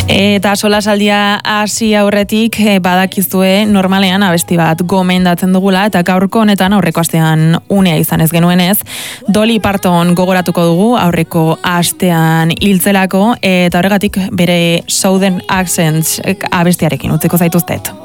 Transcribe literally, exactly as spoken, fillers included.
Eta solasaldia hasi aurretik badakizue normalean abesti bat gomendatzen dugula eta gaurko honetan aurreko astean unea izan ez genuenez Dolly Parton gogoratuko dugu aurreko astean hiltzelako eta horregatik bere Southern Accents abestiarekin utziko zaituztet.